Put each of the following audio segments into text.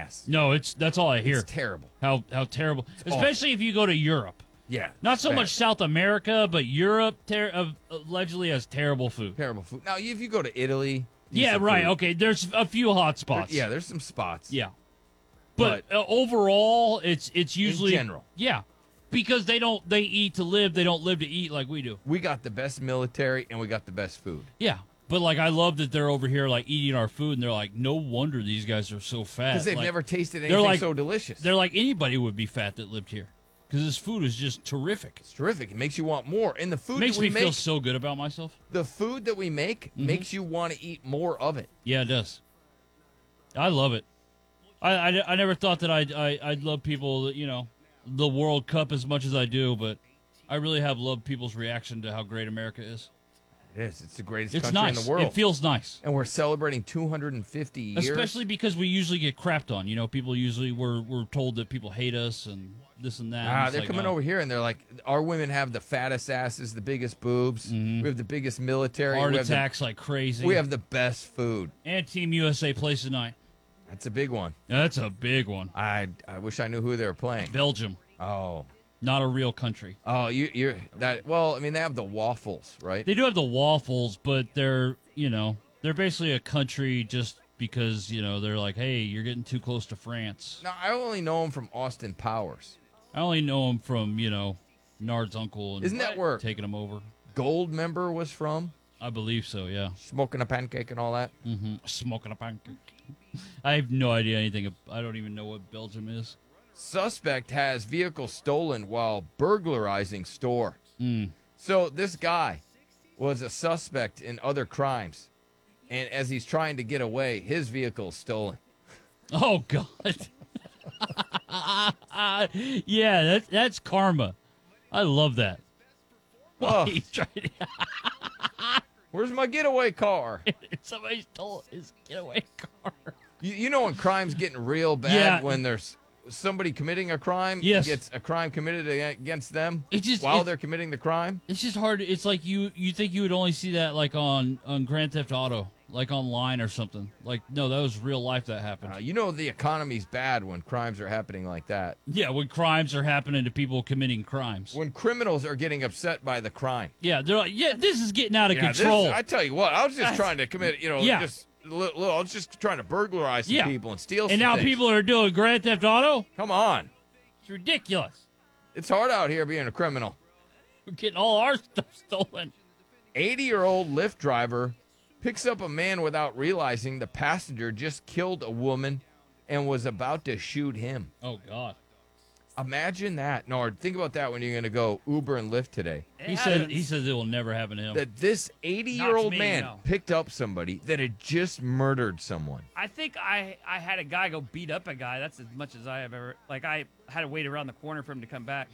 ass. No, that's all I hear. It's terrible. How terrible. Especially if you go to Europe. Yeah. Not so bad. much South America, but Europe allegedly has terrible food. Terrible food. Now, if you go to Italy. Yeah, decent right. food. Okay, there's a few hot spots. There's some spots. Yeah. But overall, it's usually in general. Yeah, because they eat to live. They don't live to eat like we do. We got the best military and we got the best food. Yeah, but like I love that they're over here like eating our food, and they're like, no wonder these guys are so fat Because they've like, never tasted anything so delicious. They're like anybody would be fat that lived here because this food is just terrific. It's terrific. It makes you want more. And the food Makes that we me make, feel so good about myself. the food that we make makes you want to eat more of it. Yeah, it does. I love it. I never thought that I'd love people that, the World Cup as much as I do, but I really have loved people's reaction to how great America is. It is. It's the greatest It's country nice. in the world. It feels nice. And we're celebrating 250 years. Especially because we usually get crapped on. People usually we're told that people hate us and this and that. They're coming over here and they're like, our women have the fattest asses, the biggest boobs. We have the biggest military. Heart we have attacks like crazy. We have the best food. And Team USA plays tonight. That's a big one. That's a big one. I wish I knew who they were playing. Belgium. Oh. Not a real country. Oh, you're that. Well, I mean, they have the waffles, right? They do have the waffles, but they're basically a country just because, they're like, hey, you're getting too close to France. No, I only know them from Austin Powers. I only know them from, Nard's uncle. And Isn't that where taking them over? Goldmember was from? I believe so, yeah. Smoking a pancake and all that? Mm-hmm. Smoking a pancake. I have no idea anything. I don't even know what Belgium is. Suspect has vehicle stolen while burglarizing store. So this guy was a suspect in other crimes. And as he's trying to get away, his vehicle is stolen. Oh, God. Yeah, that's karma. I love that. Oh. He's trying to... Where's my getaway car? Somebody stole his getaway car. You know when crime's getting real bad when there's somebody committing a crime gets a crime committed against them while they're committing the crime? It's just hard. It's like you think you would only see that like on Grand Theft Auto, like online or something. Like, no, that was real life that happened. You know the economy's bad when crimes are happening like that. Yeah, when crimes are happening to people committing crimes. When criminals are getting upset by the crime. Yeah, they're like, this is getting out of control. I tell you what, I was just trying to commit, just I was just trying to burglarize some people and steal some And now things. people are doing Grand Theft Auto? Come on. It's ridiculous. It's hard out here being a criminal. We're getting all our stuff stolen. 80-year-old Lyft driver picks up a man without realizing the passenger just killed a woman and was about to shoot him. Oh, God. Imagine that. Nard, think about that when you're going to go Uber and Lyft today. He says it will never happen to him. That this 80-year-old man picked up somebody that had just murdered someone. I think I had a guy go beat up a guy. That's as much as I have ever. Like, I had to wait around the corner for him to come back.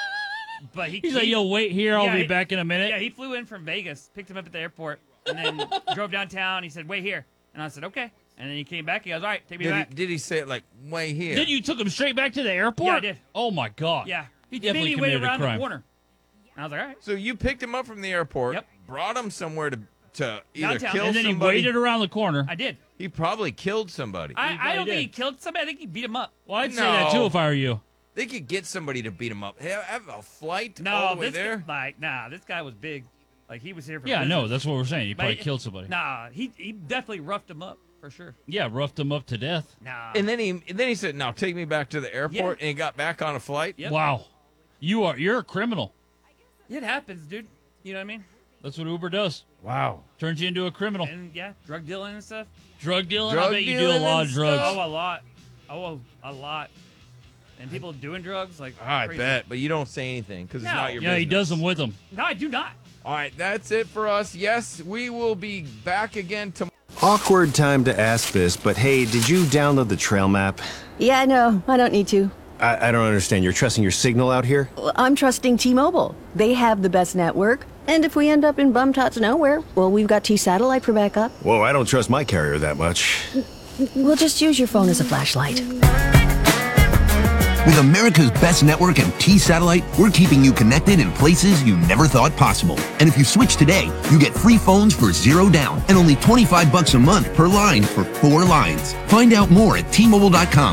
But he's like, yo, wait here. I'll be back in a minute. Yeah, he flew in from Vegas, picked him up at the airport, and then drove downtown. He said, wait here. And I said, okay. And then he came back. He goes, all right, take me back. Did he say it like, way here? Then you took him straight back to the airport? Yeah, I did. Oh, my God. Yeah. He definitely made me committed wait around a crime. the corner. And I was like, all right. So you picked him up from the airport, brought him somewhere to either Downtown. kill And then somebody. he waited around the corner. I did. He probably killed somebody. I don't think he killed somebody. I think he beat him up. Well, I'd say that, too, if I were you. They could get somebody to beat him up. Have a flight No, all the way this there? this guy was big. Like, he was here for Yeah, business. no, that's what we're saying. He But probably killed somebody. Nah, he definitely roughed him up, for sure. Yeah, roughed him up to death. Nah. And then he said, "Now take me back to the airport," and he got back on a flight. Yep. Wow. You're a criminal. It happens, dude. You know what I mean? That's what Uber does. Wow. Turns you into a criminal. And, yeah, drug dealing and stuff. Drug dealing? Drug I bet you do a dealing lot and of drugs. stuff. Oh, a lot. Oh, a lot. And people doing drugs, like, I crazy. bet, but you don't say anything because it's No. not your Yeah, business. he does them with them. No, I do not. All right, that's it for us. Yes, we will be back again tomorrow. Awkward time to ask this, but hey, did you download the trail map? Yeah, no, I don't need to. I don't understand. You're trusting your signal out here? Well, I'm trusting T-Mobile. They have the best network. And if we end up in bum-tots nowhere, well, we've got T-Satellite for backup. Whoa, I don't trust my carrier that much. We'll just use your phone as a flashlight. With America's best network and T-Satellite, we're keeping you connected in places you never thought possible. And if you switch today, you get free phones for $0 down and only $25 a month per line for 4 lines. Find out more at T-Mobile.com.